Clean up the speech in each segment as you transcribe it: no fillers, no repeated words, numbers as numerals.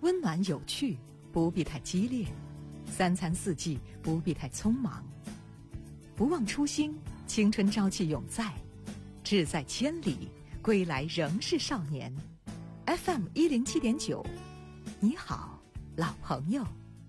温暖有趣，不必太激烈；三餐四季，不必太匆忙。不忘初心，青春朝气永在；志在千里，归来仍是少年。FM 107.9，你好，老朋友。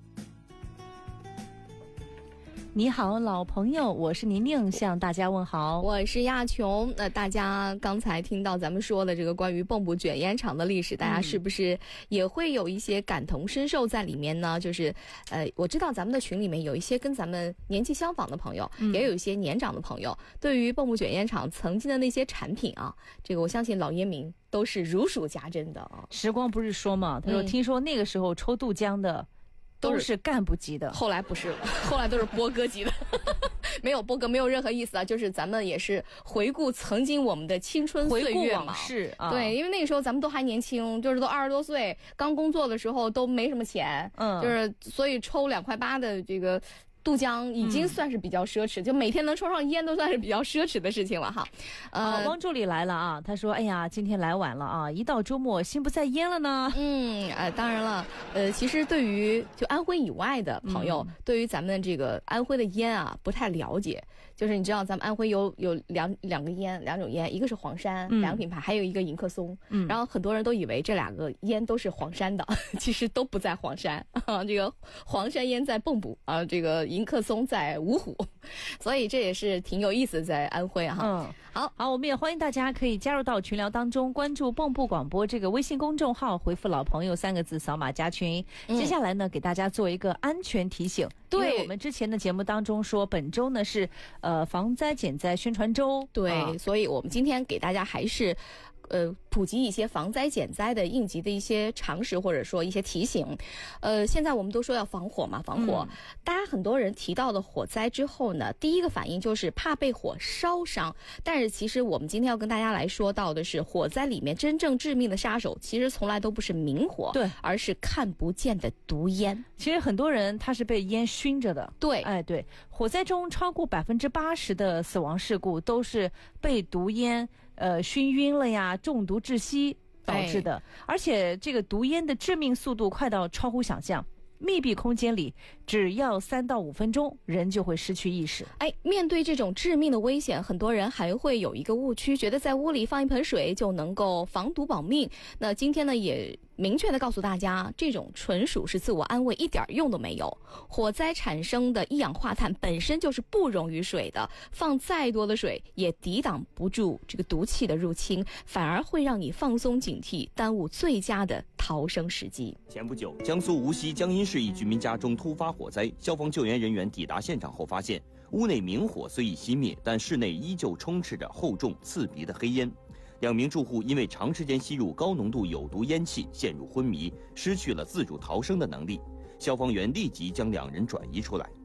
你好，老朋友，我是宁宁，向大家问好。 我是亚琼。大家刚才听到咱们说的这个关于蚌埠卷烟厂的历史，大家是不是也会有一些感同身受在里面呢？就是我知道咱们的群里面有一些跟咱们年纪相仿的朋友，也有一些年长的朋友，对于蚌埠卷烟厂曾经的那些产品啊，这个我相信老烟民都是如数家珍的啊。 时光不是说嘛，他说听说那个时候抽渡江的都是干部级的， 后来不是了，后来都是波哥级的。没有波哥，没有任何意思啊，就是咱们也是回顾曾经我们的青春岁月嘛， 回顾往事啊。 对，因为那个时候咱们都还年轻，就是都20多岁，刚工作的时候都没什么钱，就是所以抽2.8块的这个渡江已经算是比较奢侈，就每天能抽上烟都算是比较奢侈的事情了哈。 汪助理来了啊，他说：“哎呀，今天来晚了啊，一到周末心不在焉了呢。” 当然了，其实对于就安徽以外的朋友，对于咱们这个安徽的烟啊不太了解。就是你知道咱们安徽有两种烟，一个是黄山，两个品牌，还有一个迎客松。然后很多人都以为这2个烟都是黄山的，其实都不在黄山啊。这个黄山烟在蚌埠啊，这个迎客松在芜湖，所以这也是挺有意思的，在安徽哈。 好，我们也欢迎大家可以加入到群聊当中，关注蚌埠广播这个微信公众号，回复老朋友3个字，扫码加群。接下来呢，给大家做一个安全提醒。对，因为我们之前的节目当中说，本周呢是防灾减灾宣传周。 对，所以我们今天给大家还是普及一些防灾减灾的应急的一些常识，或者说一些提醒。现在我们都说要防火嘛，防火。大家很多人提到的火灾之后呢，第一个反应就是怕被火烧伤。但是其实我们今天要跟大家来说到的是，火灾里面真正致命的杀手，其实从来都不是明火，对，而是看不见的毒烟。 其实很多人他是被烟熏着的。 对， 对，火灾中超过80%的死亡事故都是被毒烟熏晕了呀，中毒窒息导致的。而且这个毒烟的致命速度快到超乎想象，密闭空间里只要3到5分钟，人就会失去意识。 面对这种致命的危险，很多人还会有一个误区，觉得在屋里放一盆水就能够防毒保命。那今天呢，也明确的告诉大家，这种纯属是自我安慰，一点用都没有。火灾产生的一氧化碳本身就是不溶于水的，放再多的水也抵挡不住这个毒气的入侵，反而会让你放松警惕，耽误最佳的逃生时机。 前不久，江苏无锡江阴市一居民家中突发火灾，消防救援人员抵达现场后发现，屋内明火虽已熄灭，但室内依旧充斥着厚重刺鼻的黑烟。2名住户因为长时间吸入高浓度有毒烟气，陷入昏迷，失去了自主逃生的能力。消防员立即将2人转移出来。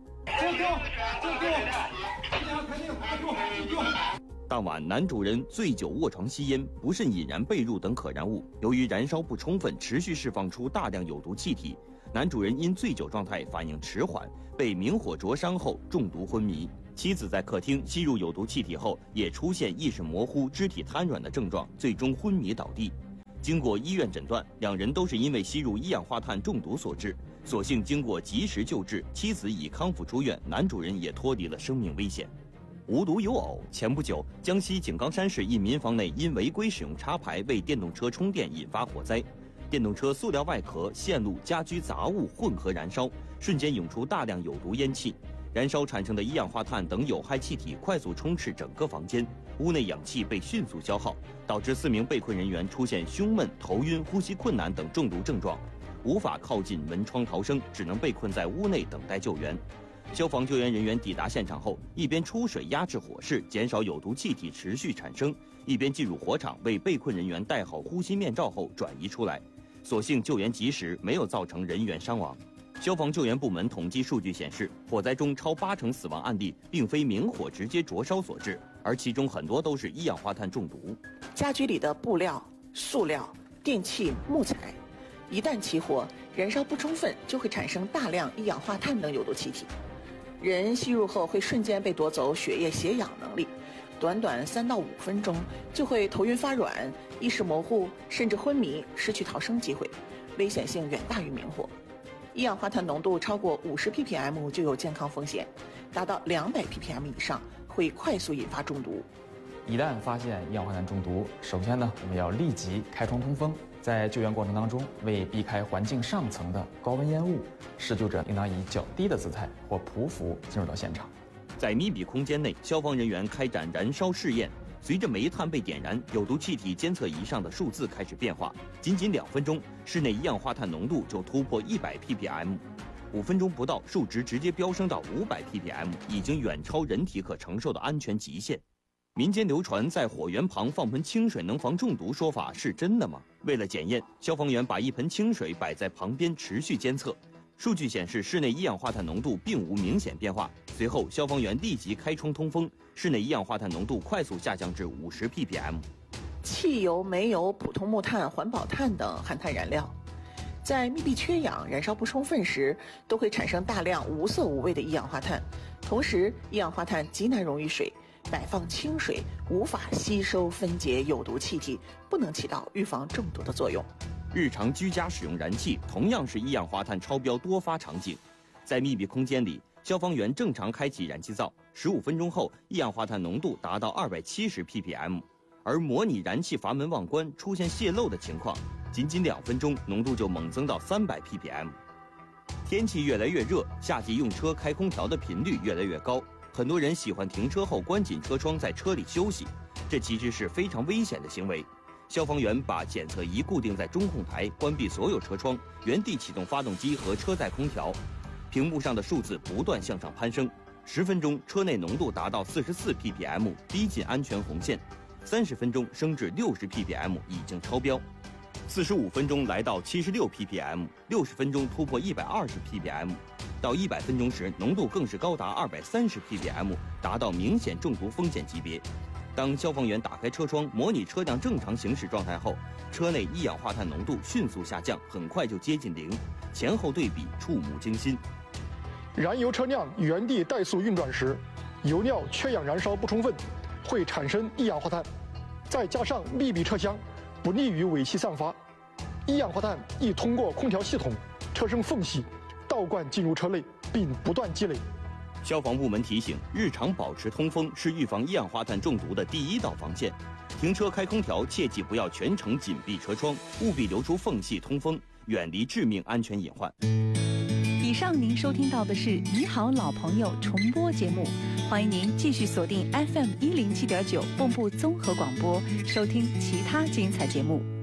当晚，男主人醉酒卧床吸烟，不慎引燃被褥等可燃物，由于燃烧不充分，持续释放出大量有毒气体。男主人因醉酒状态反应迟缓，被明火灼伤后中毒昏迷。妻子在客厅吸入有毒气体后，也出现意识模糊、肢体瘫软的症状，最终昏迷倒地。经过医院诊断，2人都是因为吸入一氧化碳中毒所致。所幸经过及时救治，妻子已康复出院，男主人也脱离了生命危险。无独有偶，前不久，江西井冈山市一民房内因违规使用插排为电动车充电引发火灾，电动车塑料外壳、线路、家居杂物混合燃烧，瞬间涌出大量有毒烟气。燃烧产生的一氧化碳等有害气体快速充斥整个房间，屋内氧气被迅速消耗，导致4名被困人员出现胸闷、头晕、呼吸困难等中毒症状，无法靠近门窗逃生，只能被困在屋内等待救援。消防救援人员抵达现场后，一边出水压制火势，减少有毒气体持续产生，一边进入火场为被困人员戴好呼吸面罩后转移出来。所幸救援及时，没有造成人员伤亡。消防救援部门统计数据显示，火灾中超80%死亡案例并非明火直接灼烧所致，而其中很多都是一氧化碳中毒。 家居里的布料、塑料、电器、木材，一旦起火，燃烧不充分，就会产生大量一氧化碳等有毒气体。人吸入后会瞬间被夺走血液携氧能力， 短短3到5分钟就会头晕发软、意识模糊，甚至昏迷，失去逃生机会，危险性远大于明火。一氧化碳浓度超过50 ppm 就有健康风险，达到200 ppm 以上会快速引发中毒。 一旦发现一氧化碳中毒，首先呢，我们要立即开窗通风。在救援过程当中，为避开环境上层的高温烟雾，施救者应当以较低的姿态或匍匐进入到现场。 在密闭空间内，消防人员开展燃烧试验。随着煤炭被点燃，有毒气体监测仪上的数字开始变化。仅2分钟，室内一氧化碳浓度就突破100 ppm，5分钟不到，数值直接飙升到500 ppm， 已经远超人体可承受的安全极限。民间流传在火源旁放盆清水能防中毒说法是真的吗？为了检验，消防员把一盆清水摆在旁边持续监测，数据显示室内一氧化碳浓度并无明显变化。随后，消防员立即开窗通风，室内一氧化碳浓度快速下降至50 ppm。 汽油、煤油、普通木炭、环保碳等含碳燃料，在密闭缺氧、燃烧不充分时，都会产生大量无色无味的一氧化碳。同时，一氧化碳极难溶于水，摆放清水无法吸收分解有毒气体，不能起到预防中毒的作用。 日常居家使用燃气同样是一氧化碳超标多发场景。在密闭空间里，消防员正常开启燃气灶，15分钟后，一氧化碳浓度达到270 ppm， 而模拟燃气阀门忘关出现泄漏的情况，仅2分钟，浓度就猛增到300 ppm。天气越来越热，夏季用车开空调的频率越来越高，很多人喜欢停车后关紧车窗在车里休息，这其实是非常危险的行为。消防员把检测仪固定在中控台，关闭所有车窗，原地启动发动机和车载空调，屏幕上的数字不断向上攀升。10分钟，车内浓度达到44 ppm， 逼近安全红线；30分钟升至60 ppm， 已经超标；45分钟来到76 ppm，60 分钟突破120 ppm， 到100分钟时，浓度更是高达230 ppm， 达到明显中毒风险级别。当消防员打开车窗，模拟车辆正常行驶状态后，车内一氧化碳浓度迅速下降，很快就接近0，前后对比触目惊心。 燃油车辆原地怠速运转时，油料缺氧燃烧不充分，会产生一氧化碳，再加上密闭车厢，不利于尾气散发，一氧化碳易通过空调系统、车身缝隙倒灌进入车内，并不断积累。 消防部门提醒，日常保持通风是预防一氧化碳中毒的第1道防线。停车开空调，切记不要全程紧闭车窗，务必留出缝隙通风，远离致命安全隐患。 以上您收听到的是《你好，老朋友》重播节目，欢迎您继续锁定 FM 107.9 蚌埠综合广播，收听其他精彩节目。